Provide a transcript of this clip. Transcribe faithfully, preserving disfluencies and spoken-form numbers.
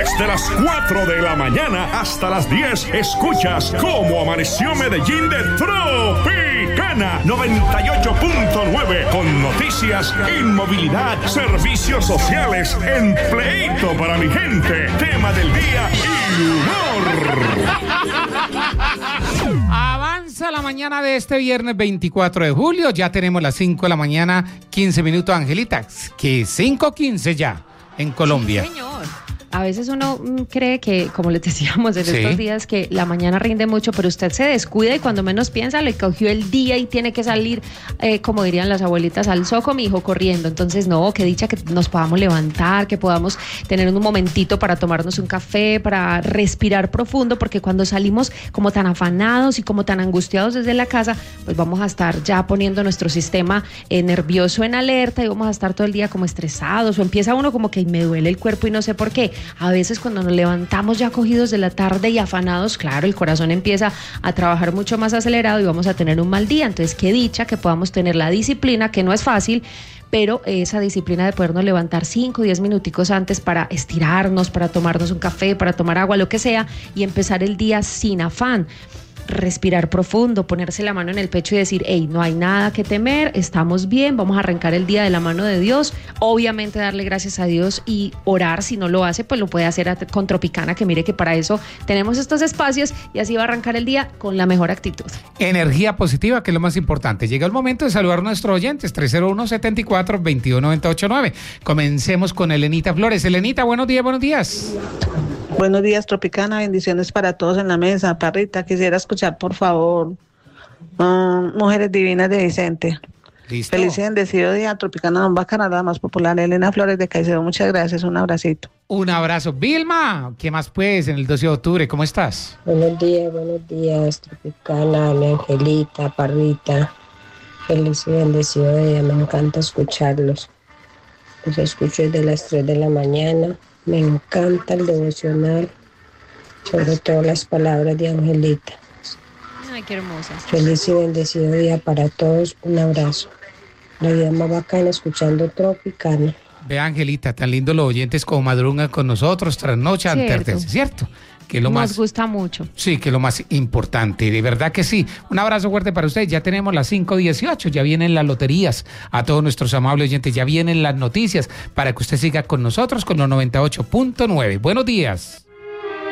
Desde las cuatro de la mañana hasta las diez, escuchas Cómo Amaneció Medellín de Tropicana noventa y ocho punto nueve, con noticias, inmovilidad, servicios sociales, empleito para mi gente, tema del día y humor. Avanza la mañana de este viernes veinticuatro de julio, ya tenemos las cinco de la mañana, quince minutos, Angelita, que cinco quince ya en Colombia. Sí, señor. A veces uno cree que, como les decíamos en sí. estos días, que la mañana rinde mucho, pero usted se descuida y cuando menos piensa le cogió el día y tiene que salir, eh, como dirían las abuelitas, al zoco, mi hijo, corriendo. Entonces, no, qué dicha que nos podamos levantar, que podamos tener un momentito para tomarnos un café, para respirar profundo, porque cuando salimos como tan afanados y como tan angustiados desde la casa, pues vamos a estar ya poniendo nuestro sistema eh, nervioso en alerta y vamos a estar todo el día como estresados, o empieza uno como que me duele el cuerpo y no sé por qué. A veces cuando nos levantamos ya cogidos de la tarde y afanados, claro, el corazón empieza a trabajar mucho más acelerado y vamos a tener un mal día. Entonces, qué dicha que podamos tener la disciplina, que no es fácil, pero esa disciplina de podernos levantar cinco o diez minuticos antes para estirarnos, para tomarnos un café, para tomar agua, lo que sea, y empezar el día sin afán. Respirar profundo, ponerse la mano en el pecho y decir, hey, no hay nada que temer, estamos bien, vamos a arrancar el día de la mano de Dios. Obviamente darle gracias a Dios y orar. Si no lo hace, pues lo puede hacer con Tropicana, que mire que para eso tenemos estos espacios, y así va a arrancar el día con la mejor actitud. Energía positiva, que es lo más importante. Llega el momento de saludar a nuestros oyentes. Tres cero uno, siete cuatro, dos uno nueve ocho nueve. Comencemos con Elenita Flores. Elenita, buenos días, buenos días. Buenos días, Tropicana, bendiciones para todos en la mesa. Parrita, quisiera escuchar, por favor, um, Mujeres Divinas de Vicente. Listo. Feliz y bendecido día, Tropicana, Don Bacana, la más popular, Elena Flores de Caicedo. Muchas gracias, un abracito. Un abrazo. Vilma, ¿qué más pues en el doce de octubre? ¿Cómo estás? Buenos días, buenos días, Tropicana, mi Angelita, Parrita. Feliz y bendecido día, me encanta escucharlos. Los escucho desde las tres de la mañana. Me encanta el devocional, sobre todo las palabras de Angelita. Ay, qué hermosas. Feliz y bendecido día para todos. Un abrazo. La vida más bacana escuchando Tropicana. Ve, Angelita, tan lindo los oyentes como madrugan con nosotros, trasnochan, Cierto. ¿cierto? Que lo Nos más, gusta mucho. Sí, que es lo más importante, de verdad que sí. Un abrazo fuerte para ustedes. Ya tenemos las cinco dieciocho, ya vienen las loterías. A todos nuestros amables oyentes, ya vienen las noticias para que usted siga con nosotros con los noventa y ocho punto nueve. Buenos días.